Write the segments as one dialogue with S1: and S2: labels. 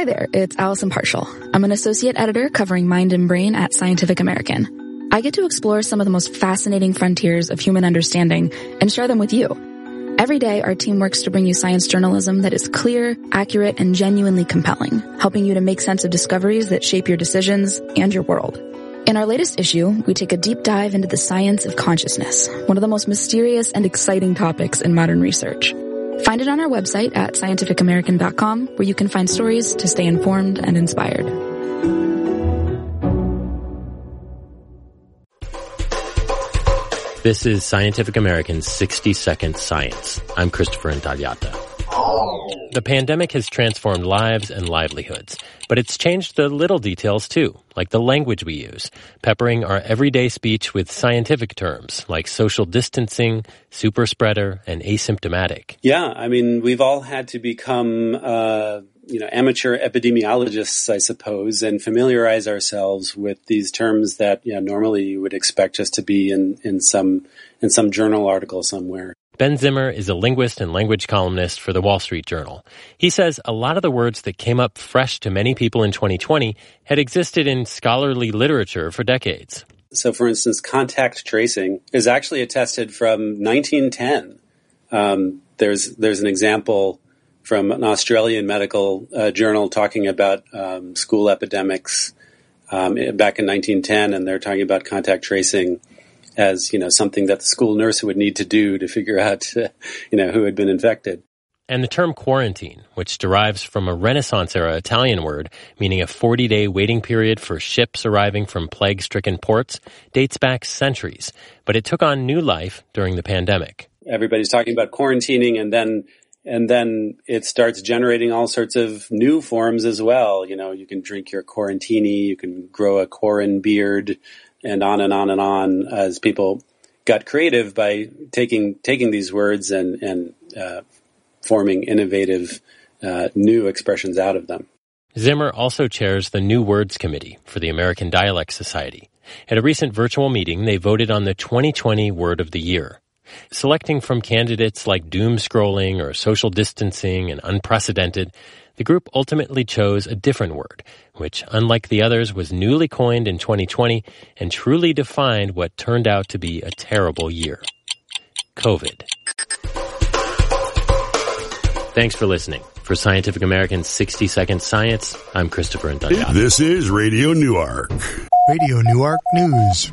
S1: Hi there, it's Allison Partial. I'm an associate editor covering mind and brain at Scientific American. I get to explore some of the most fascinating frontiers of human understanding and share them with you. Every day, our team works to bring you science journalism that is clear, accurate, and genuinely compelling, helping you to make sense of discoveries that shape your decisions and your world. In our latest issue, we take a deep dive into the science of consciousness, one of the most mysterious and exciting topics in modern research. Find it on our website at scientificamerican.com, where you can find stories to stay informed and inspired.
S2: This is Scientific American's 60-Second Science. I'm Christopher Intagliata. The pandemic has transformed lives and livelihoods, but it's changed the little details too, like the language we use, peppering our everyday speech with scientific terms like social distancing, super spreader, and asymptomatic.
S3: Yeah, I mean, we've all had to become, amateur epidemiologists, I suppose, and familiarize ourselves with these terms that, normally you would expect just to be in some journal article somewhere.
S2: Ben Zimmer is a linguist and language columnist for the Wall Street Journal. He says a lot of the words that came up fresh to many people in 2020 had existed in scholarly literature for decades.
S3: So, for instance, contact tracing is actually attested from 1910. There's an example from an Australian medical journal talking about school epidemics back in 1910, and they're talking about contact tracing as, something that the school nurse would need to do to figure out, who had been infected.
S2: And the term quarantine, which derives from a Renaissance-era Italian word meaning a 40-day waiting period for ships arriving from plague-stricken ports, dates back centuries. But it took on new life during the pandemic.
S3: Everybody's talking about quarantining, and then it starts generating all sorts of new forms as well. You can drink your quarantini, you can grow a quaran beard, and on and on and on, as people got creative by taking these words and forming innovative new expressions out of them.
S2: Zimmer also chairs the New Words Committee for the American Dialect Society. At a recent virtual meeting, they voted on the 2020 Word of the Year. Selecting from candidates like doom scrolling or social distancing and unprecedented, the group ultimately chose a different word, which, unlike the others, was newly coined in 2020 and truly defined what turned out to be a terrible year. COVID. Thanks for listening. For Scientific American's 60-Second Science, I'm Christopher Intagliata.
S4: This is Radio Newark.
S5: Radio Newark News.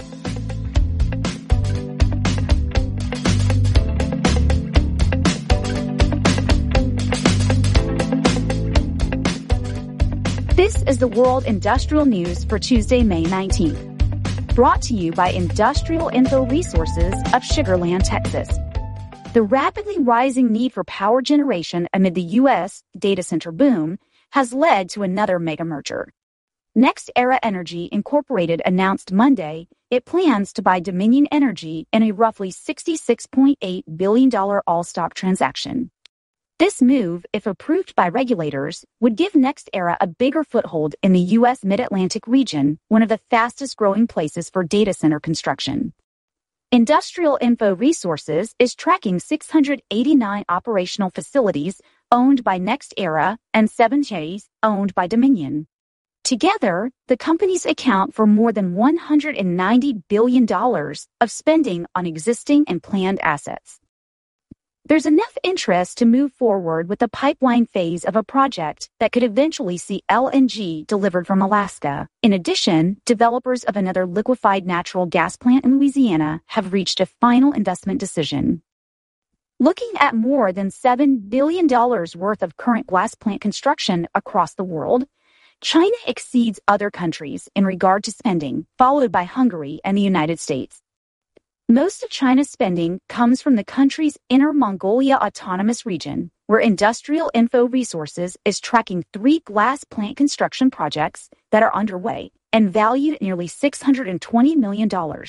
S6: This is the World Industrial News for Tuesday, May 19th. Brought to you by Industrial Info Resources of Sugar Land, Texas. The rapidly rising need for power generation amid the U.S. data center boom has led to another mega merger. NextEra Energy Incorporated announced Monday it plans to buy Dominion Energy in a roughly $66.8 billion all-stock transaction. This move, if approved by regulators, would give NextEra a bigger foothold in the U.S. Mid-Atlantic region, one of the fastest-growing places for data center construction. Industrial Info Resources is tracking 689 operational facilities owned by NextEra and 7 Chase owned by Dominion. Together, the companies account for more than $190 billion of spending on existing and planned assets. There's enough interest to move forward with the pipeline phase of a project that could eventually see LNG delivered from Alaska. In addition, developers of another liquefied natural gas plant in Louisiana have reached a final investment decision. Looking at more than $7 billion worth of current glass plant construction across the world, China exceeds other countries in regard to spending, followed by Hungary and the United States. Most of China's spending comes from the country's Inner Mongolia Autonomous Region, where Industrial Info Resources is tracking 3 glass plant construction projects that are underway and valued at nearly $620 million.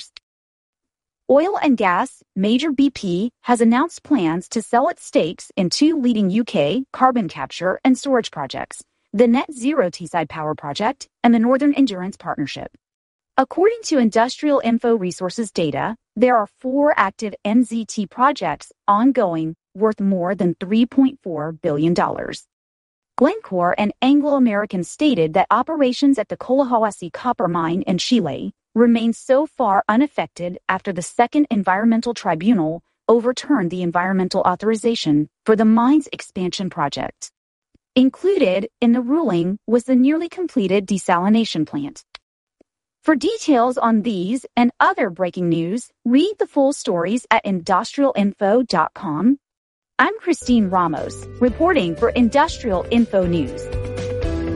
S6: Oil and gas major BP has announced plans to sell its stakes in 2 leading UK carbon capture and storage projects, the Net Zero Teesside Power Project and the Northern Endurance Partnership. According to Industrial Info Resources data, there are 4 active NZT projects ongoing worth more than $3.4 billion. Glencore and Anglo American stated that operations at the Collahuasi copper mine in Chile remain so far unaffected after the Second Environmental Tribunal overturned the environmental authorization for the mine's expansion project. Included in the ruling was the nearly completed desalination plant. For details on these and other breaking news, read the full stories at industrialinfo.com. I'm Christine Ramos, reporting for Industrial Info News.